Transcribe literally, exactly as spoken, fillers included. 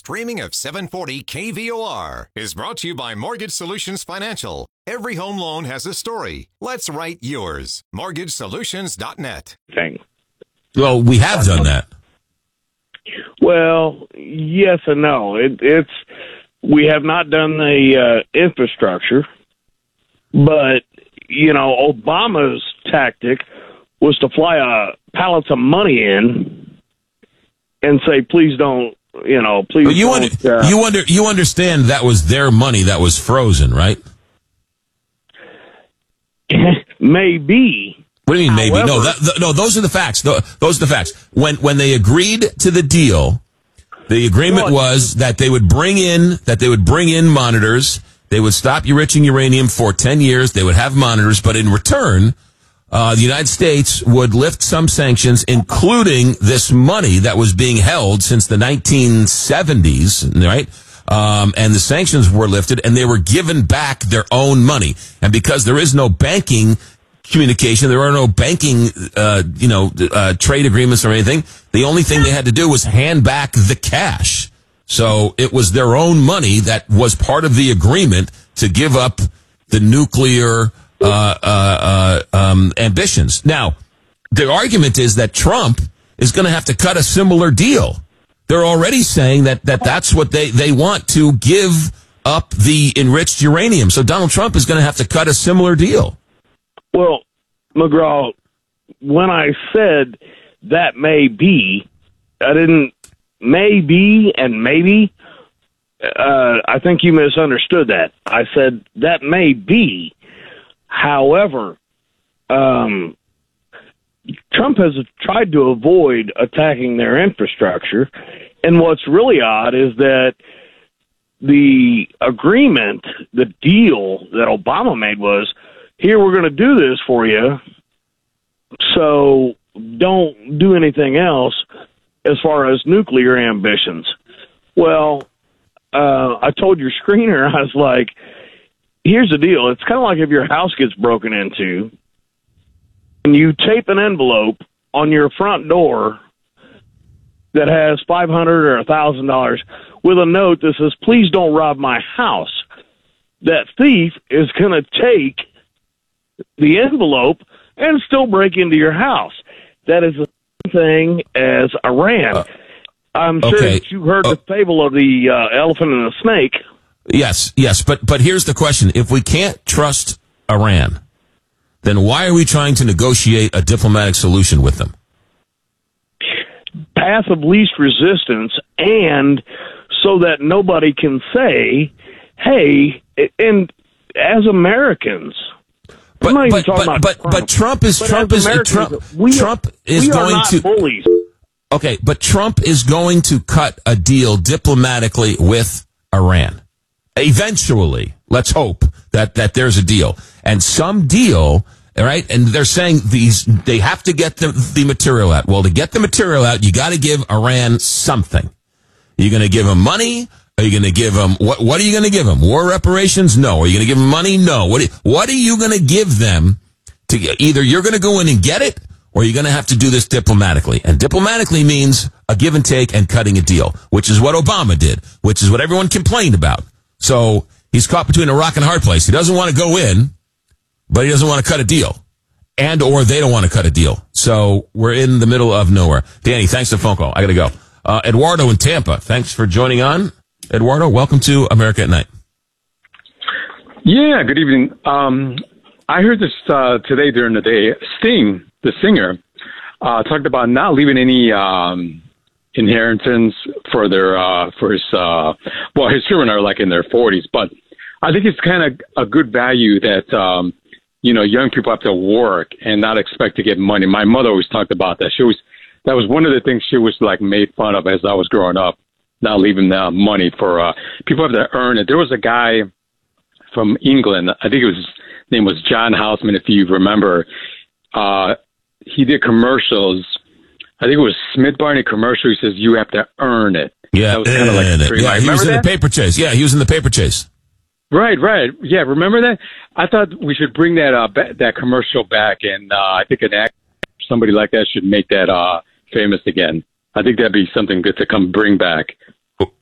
streaming of seven forty K V O R is brought to you by Mortgage Solutions Financial. Every home loan has a story. Let's write yours. mortgage solutions dot net. Thing. Well, we have done that. Well, yes and no. It, it's we have not done the uh, infrastructure, but you know, Obama's tactic was to fly a pallets of money in and say, "Please don't." You know, please. But you don't, under, uh, you under you understand that was their money that was frozen, right? Maybe. What do you mean, maybe? However, no, that, th- no. Those are the facts. Th- Those are the facts. When when they agreed to the deal, the agreement Well, was that they would bring in that they would bring in monitors. They would stop enriching uranium for ten years. They would have monitors, but in return, uh, the United States would lift some sanctions, including this money that was being held since the nineteen seventies, right? Um, and the sanctions were lifted, and they were given back their own money. And because there is no banking communication, there are no banking, uh, you know, uh, trade agreements or anything, the only thing they had to do was hand back the cash. So it was their own money that was part of the agreement to give up the nuclear uh, uh, uh, um, ambitions. Now, the argument is that Trump is going to have to cut a similar deal. They're already saying that, that that's what they, they want, to give up the enriched uranium. So Donald Trump is going to have to cut a similar deal. Well, McGraw, when I said that may be, I didn't maybe and maybe. Uh, I think you misunderstood that. I said that may be. However, um, Trump has tried to avoid attacking their infrastructure. And what's really odd is that the agreement, the deal that Obama made was, here, we're going to do this for you, so don't do anything else as far as nuclear ambitions. Well, uh, I told your screener, I was like, here's the deal. It's kind of like if your house gets broken into and you tape an envelope on your front door that has five hundred dollars or one thousand dollars with a note that says, please don't rob my house. That thief is going to take the envelope and still break into your house. That is the same thing as Iran. Uh, I'm sure okay. that you heard uh, the fable of the uh, elephant and the snake. Yes, yes, but but here's the question. If we can't trust Iran, then why are we trying to negotiate a diplomatic solution with them? Path of least resistance, and so that nobody can say, hey, and as Americans, but I'm not but, even talking but, about but, Trump, but Trump is but Trump as is Trump, we Trump are, is we going are not to bullies. Okay, but Trump is going to cut a deal diplomatically with Iran. Eventually, let's hope that, that there's a deal. And some deal, all right, and they're saying these, they have to get the, the material out. Well, to get the material out, you got to give Iran something. Are you going to give them money? Are you going to give them, what, what are you going to give them? War reparations? No. Are you going to give them money? No. What, what are you going to give them to get? Either you're going to go in and get it, or you're going to have to do this diplomatically. And diplomatically means a give and take and cutting a deal, which is what Obama did, which is what everyone complained about. So he's caught between a rock and a hard place. He doesn't want to go in, but he doesn't want to cut a deal. And or they don't want to cut a deal. So we're in the middle of nowhere. Danny, thanks for the phone call. I got to go. Uh, Eduardo in Tampa, thanks for joining on. Eduardo, welcome to America at Night. Yeah, good evening. Um, I heard this uh, today during the day. Sting, the singer, uh, talked about not leaving any um, inheritance for their uh, for his uh, well, his children are like in their forties, but I think it's kind of a good value that um, you know young people have to work and not expect to get money. My mother always talked about that. She was that was one of the things she was like made fun of as I was growing up, not leaving uh, money for uh, people have to earn it. There was a guy from England, I think it was his name was John Houseman, if you remember. Uh, he did commercials. I think it was Smith Barney commercial. He says, you have to earn it. Yeah, that was kind of like it. Yeah, he was in that? the paper chase. Yeah, he was in the paper chase. Right, right. Yeah, remember that? I thought we should bring that uh, ba- that commercial back, and uh, I think an act, somebody like that should make that uh, famous again. I think that'd be something good to come bring back.